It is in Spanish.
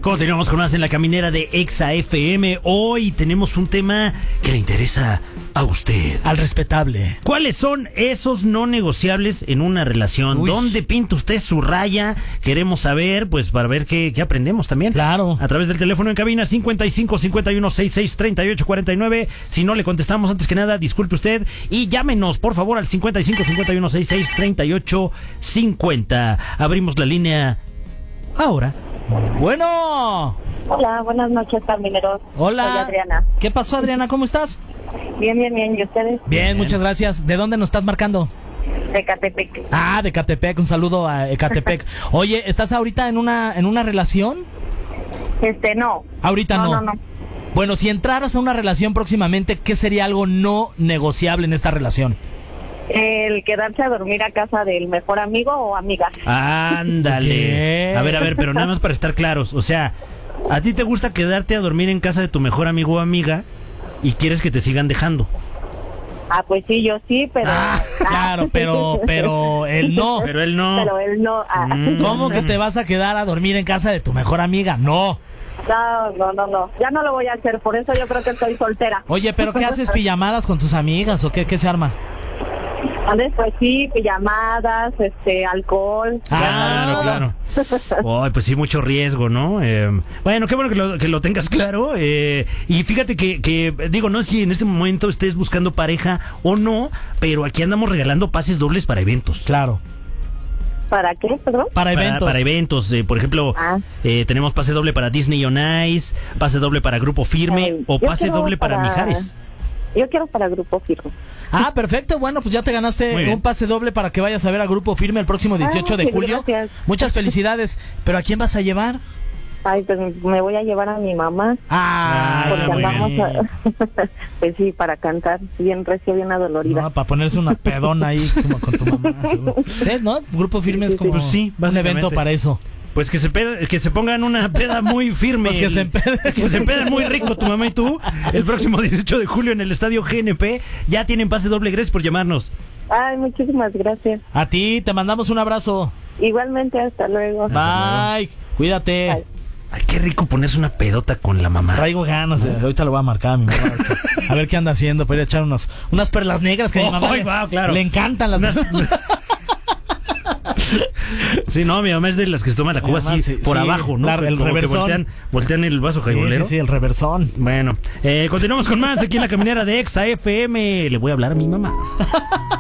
Continuamos con más en la caminera de Exa FM. Hoy tenemos un tema que le interesa a usted. Al respetable. ¿Cuáles son esos no negociables en una relación? Uy. ¿Dónde pinta usted su raya? Queremos saber, pues, para ver qué aprendemos también. Claro. A través del teléfono en cabina 55 51 66 38 49. Si no le contestamos, antes que nada, disculpe usted y llámenos, por favor, al 55 51 66 38 50. Abrimos la línea ahora. Bueno. Hola, buenas noches, camineros. Hola. Soy Adriana. ¿Qué pasó, Adriana? ¿Cómo estás? Bien, ¿y ustedes? Bien, muchas gracias. ¿De dónde nos estás marcando? De Catepec. Ah, de Ecatepec. Un saludo a Ecatepec. Oye, ¿estás ahorita en una relación? No. Ahorita no. No. Bueno, si entraras a una relación próximamente, ¿qué sería algo no negociable en esta relación? El quedarse a dormir a casa del mejor amigo o amiga. Ándale. ¿Qué? A ver, pero nada más para estar claros. O sea, ¿a ti te gusta quedarte a dormir en casa de tu mejor amigo o amiga y quieres que te sigan dejando? Ah, pues sí, yo sí, pero... Claro, pero él no. Pero él no. Pero él no. ¿Cómo que te vas a quedar a dormir en casa de tu mejor amiga? No. No. Ya no lo voy a hacer, por eso yo creo que estoy soltera. Oye, ¿pero qué haces? ¿Pijamadas con tus amigas o qué se arma? Pues sí, pijamadas, alcohol. Claro. Ay, pues sí, mucho riesgo, ¿no? Bueno, qué bueno que lo tengas claro. Y fíjate que digo, no sé si en este momento estés buscando pareja o no, pero aquí andamos regalando pases dobles para eventos. Claro. ¿Para qué, perdón? Para eventos. Para eventos, por ejemplo, tenemos pase doble para Disney on Ice, pase doble para Grupo Firme o yo pase quiero doble para Mijares. Yo quiero para Grupo Firme. Ah, perfecto. Bueno, pues ya te ganaste un pase doble para que vayas a ver a Grupo Firme el próximo 18 de julio. Gracias. Muchas felicidades. ¿Pero a quién vas a llevar? Ay, pues me voy a llevar a mi mamá. Ah, Porque muy andamos bien. pues sí, para cantar bien recio, bien adolorida. No, para ponerse una pedona ahí como con tu mamá. Seguro. ¿Sí, no? Grupo Firme es como Pues sí, un evento para eso. Pues que se pongan una peda muy firme. Pues que se empeden. Que se empeden muy rico tu mamá y tú. El próximo 18 de julio en el estadio GNP. Ya tienen pase doble. Gracias por llamarnos. Ay, muchísimas gracias. A ti, te mandamos un abrazo. Igualmente, hasta luego. Bye. Cuídate. Bye. Ay, qué rico ponerse una pedota con la mamá. Traigo ganas ahorita lo voy a marcar a mi mamá. A ver qué anda haciendo para ir a echar unas perlas negras que a mi mamá claro. le encantan las Sí, no, mi mamá es de las que se toman la cuba así por abajo, ¿no? El Como que reversón. voltean el vaso jaibolero. Sí, el reversón. Bueno, continuamos con más aquí en la caminera de Exa FM. Le voy a hablar a mi mamá.